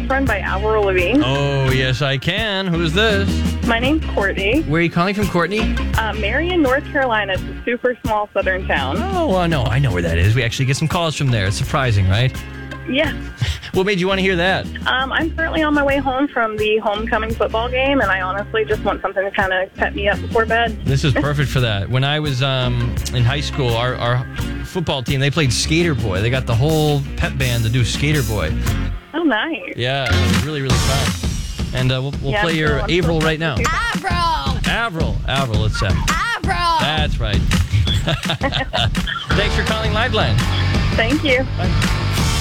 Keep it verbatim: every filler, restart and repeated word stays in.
Girlfriend by Avril Lavigne. Oh, yes, I can. Who's this? My name's Courtney. Where are you calling from, Courtney? Uh, Marion, North Carolina. It's a super small southern town. Oh, uh, no, I know where that is. We actually get some calls from there. It's surprising, right? Yeah. What made you want to hear that? Um, I'm currently on my way home from the homecoming football game, and I honestly just want something to kind of pep me up before bed. This is perfect for that. When I was um, in high school, our, our football team, they played Skater Boy. They got the whole pep band to do Skater Boy. Oh, nice. Yeah, it was really, really fun. And uh, we'll, we'll Yeah, play I'm your still- I'm Avril still- right now. Avril! Avril. Avril, it's uh, Avril! That's right. Thanks for calling Liveline. Thank you. Bye.